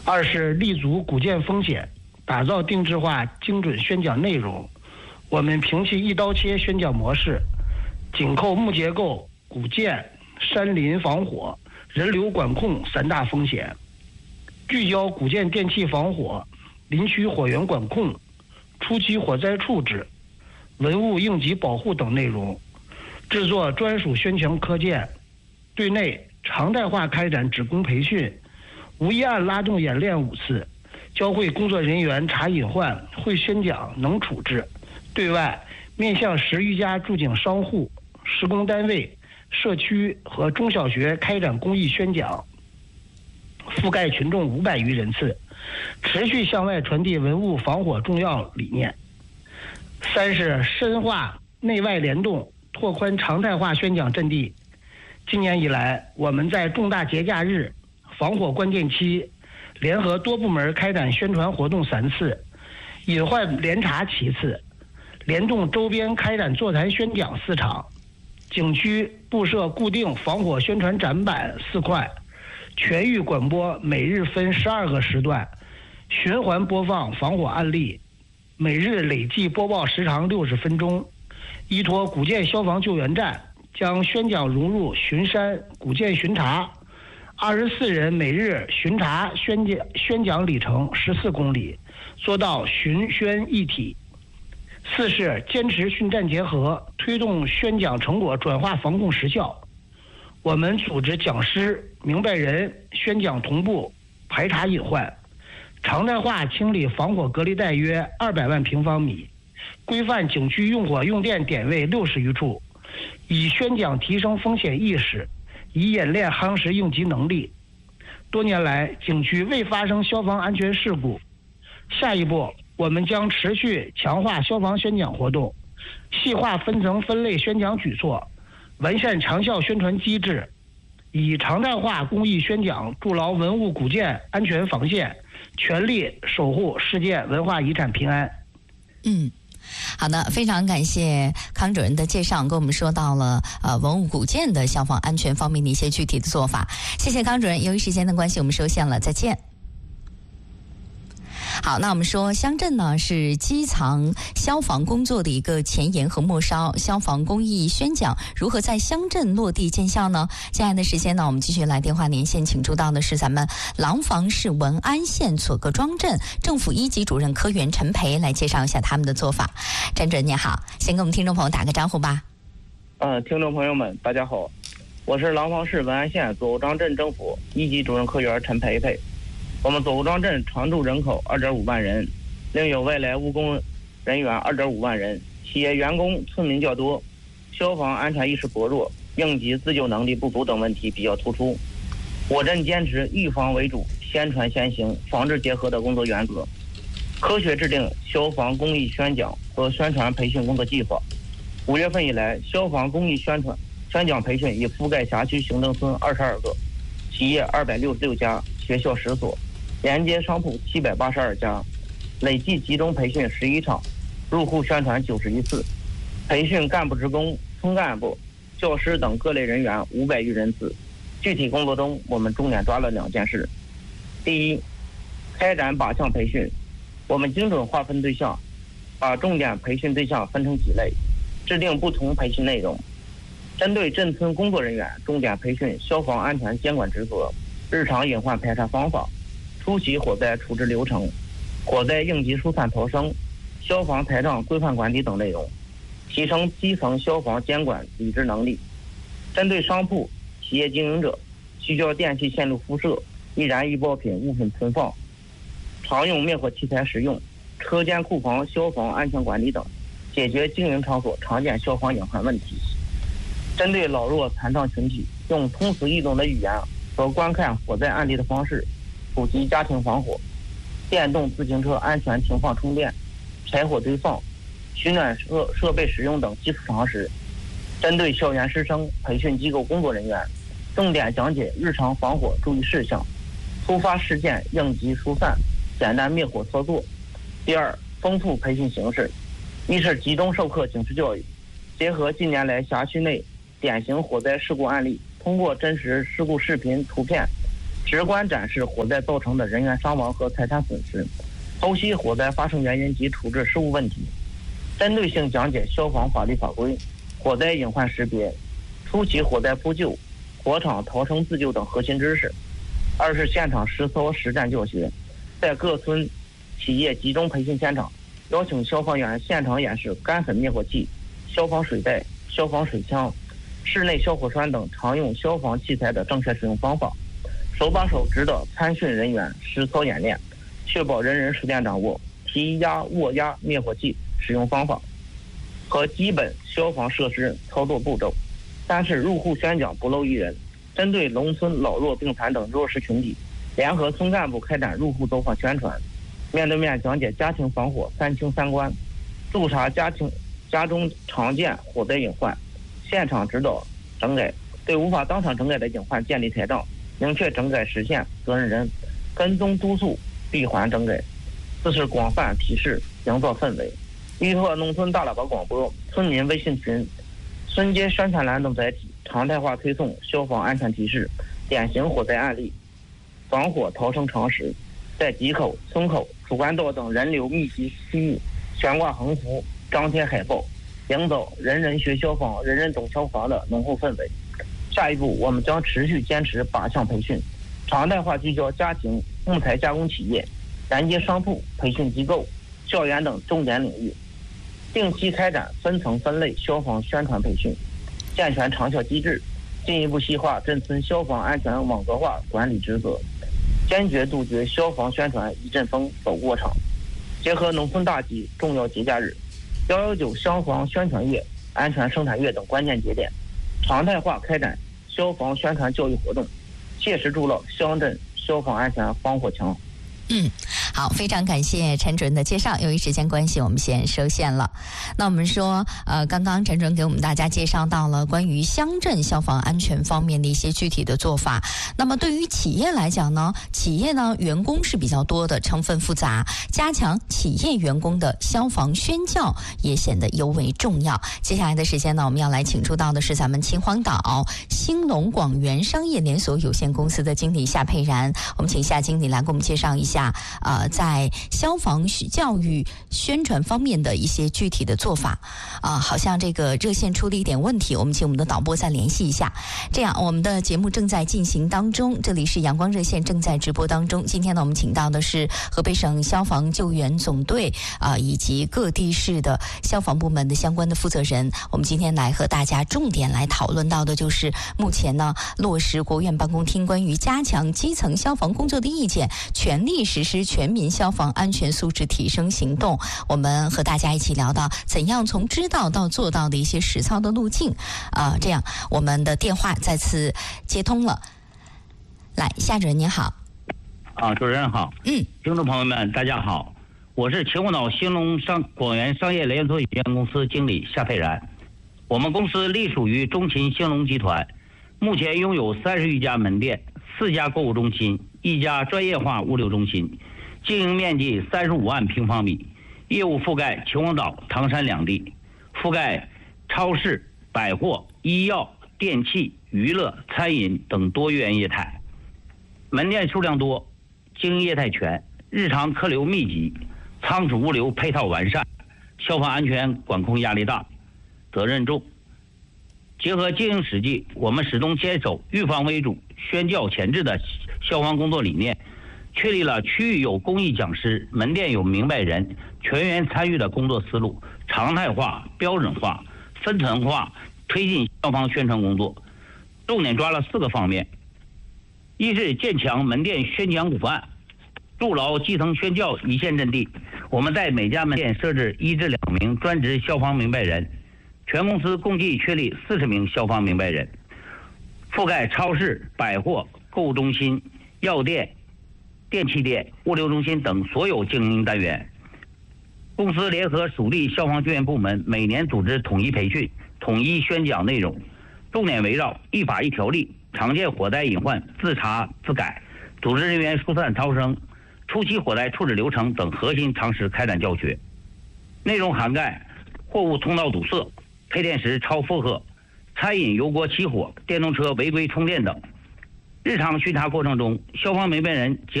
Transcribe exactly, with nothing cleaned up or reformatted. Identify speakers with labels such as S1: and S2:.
S1: 二是立足古建风险，打造定制化精准宣讲内容。我们摒弃一刀切宣讲模式，紧扣木结构、古建、山林防火、人流管控三大风险，聚焦古建电气防火、林区火源管控、初期火灾处置、文物应急保护等内容，制作专属宣讲课件，对内常态化开展职工培训，无一案拉动演练五次，教会工作人员查隐患、会宣讲、能处置。对外面向十余家驻警商户、施工单位、社区和中小学开展公益宣讲，覆盖群众五百余人次，持续向外传递文物防火重要理念。三是深化内外联动，拓宽常态化宣讲阵地。今年以来，我们在重大节假日、防火关键期，联合多部门开展宣传活动三次，隐患联查七次，联动周边开展座谈宣讲四场，景区布设固定防火宣传展板四块，全域广播每日分十二个时段，循环播放防火案例，每日累计播报时长六十分钟。依托古建消防救援站，将宣讲融入巡山古建巡查，二十四人每日巡查宣讲宣讲里程十四公里，做到巡宣一体。四是坚持训战结合，推动宣讲成果转化防控实效。我们组织讲师、明白人宣讲同步，排查隐患，常态化清理防火隔离带约二百万平方米，规范景区用火用电点位六十余处，以宣讲提升风险意识，以演练夯实应急能力。多年来，景区未发生消防安全事故。下一步，我们将持续强化消防宣讲活动，细化分层分类宣讲举措，完善长效宣传机制，以常态化公益宣讲筑牢文物古建安全防线，全力守护世界文化遗产平安。
S2: 嗯。好的，非常感谢康主任的介绍，跟我们说到了呃文物古建的消防安全方面的一些具体的做法。谢谢康主任，由于时间的关系，我们收线了，再见。好，那我们说乡镇呢是基层消防工作的一个前沿和末梢，消防公益宣讲如何在乡镇落地见效呢？接下来的时间呢，我们继续来电话连线，请出到的是咱们廊坊市文安县左各庄镇政府一级主任科员陈培，来介绍一下他们的做法。陈主任你好，先跟我们听众朋友打个招呼吧。
S3: 嗯、呃，听众朋友们大家好，我是廊坊市文安县左各庄镇政府一级主任科员陈培培。我们左各庄镇常住人口二点五万人，另有外来务工人员二点五万人，企业员工、村民较多，消防安全意识薄弱，应急自救能力不足等问题比较突出。我镇坚持预防为主、宣传先行、防治结合的工作原则，科学制定消防公益宣讲和宣传培训工作计划。五月份以来，消防公益宣传宣讲培训已覆盖辖区行政村二十二个，企业二百六十六家，学校十所，连接商铺七百八十二家，累计集中培训十一场，入户宣传九十一次，培训干部职工、村干部、教师等各类人员五百余人次。具体工作中，我们重点抓了两件事：第一，开展靶向培训，我们精准划分对象，把重点培训对象分成几类，制定不同培训内容。针对镇村工作人员，重点培训消防安全监管职责、日常隐患排查方法、初期火灾处置流程、火灾应急疏散逃生、消防台账规范管理等内容，提升基层消防监管理智能力。针对商铺、企业经营者，聚焦电气线路辐射、易燃易爆品物品存放、常用灭火器材使用、车间库房消防安全管理等，解决经营场所常见消防隐患问题。针对老弱残障群体，用通俗易懂的语言和观看火灾案例的方式，普及家庭防火、电动自行车安全停放充电、柴火堆放、取暖设设备使用等基础常识。针对校园师生、培训机构工作人员，重点讲解日常防火注意事项、突发事件应急疏散、简单灭火操作。第二，丰富培训形式，一是集中授课警示教育，结合近年来辖区内典型火灾事故案例，通过真实事故视频、图片， 直观展示火灾造成的人员伤亡和财产损失，剖析火灾发生原因及处置事务问题，针对性讲解消防法律法规、火灾隐患识别、初期火灾扑救、火场逃生自救等核心知识。二是现场实操实战教学，在各村企业集中培训现场，邀请消防员现场演示干粉灭火器、消防水袋、消防水枪、室内消火栓等常用消防器材的正确使用方法，手把手指导参训人员实操演练，确保人人熟练掌握提压、握压灭火器使用方法和基本消防设施操作步骤。三是入户宣讲不漏一人，针对农村老弱病残等弱势群体，联合村干部开展入户走访宣传，面对面讲解家庭防火三清三关，督查家庭家中常见火灾隐患，现场指导整改，对无法当场整改的隐患建立台账，明确整改实现责任人，跟踪督促闭环整改。四是广泛提示营造氛围，依托农村大喇叭广播、村民微信群、村街宣传栏等载体，常态化推送消防安全提示、典型火灾案例、防火逃生常识，在集口、村口、主干道等人流密集区域悬挂横幅、张贴海报，营造人人学消防、人人懂消防的浓厚氛围。下一步，我们将持续坚持八项培训，常态化聚焦家庭、木材加工企业、连接商铺、培训机构、校园等重点领域，定期开展分层分类消防宣传培训，健全长效机制，进一步细化镇村消防安全网格化管理职责，坚决杜绝消防宣传一阵风走过场。结合农村大集、重要节假日、一一九消防宣传月、安全生产月等关键节点，常态化开展消防宣传教育活动，切实筑牢乡镇消防安全防火墙。
S2: 嗯，好，非常感谢陈主任的介绍。由于时间关系，我们先收线了。那我们说，呃，刚刚陈主任给我们大家介绍到了关于乡镇消防安全方面的一些具体的做法。那么对于企业来讲呢，企业呢员工是比较多的，成分复杂，加强企业员工的消防宣教也显得尤为重要。接下来的时间呢，我们要来请出到的是咱们秦皇岛兴隆广源商业连锁有限公司的经理夏佩然。我们请夏经理来给我们介绍一下。呃，在消防教育宣传方面的一些具体的做法啊、呃，好像这个热线出了一点问题，我们请我们的导播再联系一下。这样，我们的节目正在进行当中，这里是阳光热线正在直播当中。今天呢，我们请到的是河北省消防救援总队啊、呃，以及各地市的消防部门的相关的负责人。我们今天来和大家重点来讨论到的就是目前呢落实国务院办公厅关于加强基层消防工作的意见，全力实施全民消防安全素质提升行动。我们和大家一起聊到怎样从知道到做到的一些实操的路径啊、呃，这样我们的电话再次接通了。来，夏主任您好。
S4: 啊，主任好。
S2: 嗯，
S4: 听众朋友们大家好，我是秦皇岛兴隆商广源商业连锁有限公司经理夏佩然。我们公司隶属于中秦兴隆集团，目前拥有三十余家门店、四家购物中心、一家专业化物流中心，经营面积三十五万平方米，业务覆盖秦皇岛、唐山两地，覆盖超市、百货、医药、电器、娱乐、餐饮等多元业态。门店数量多，经营业态全，日常客流密集，仓储物流配套完善，消防安全管控压力大，责任重。结合经营实际，我们始终坚守预防为主、宣教前置的消防工作理念，确立了区域有公益讲师、门店有明白人、全员参与的工作思路，常态化、标准化、分层化推进消防宣传工作，重点抓了四个方面：一是建强门店宣讲骨干，筑牢基层宣教一线阵地。我们在每家门店设置一至两名专职消防明白人，全公司共计确立四十名消防明白人，覆盖超市、百货、购物中心、药店、电器店、物流中心等所有经营单元。公司联合属地消防救援部门每年组织统一培训，统一宣讲内容，重点围绕一法一条例、常见火灾隐患自查自改、组织人员疏散逃生、初期火灾处置流程等核心常识开展教学。内容涵盖货物通道堵塞、配电时超负荷、餐饮油锅起火、电动车违规充电等。 日常巡查过程中，消防门卫人及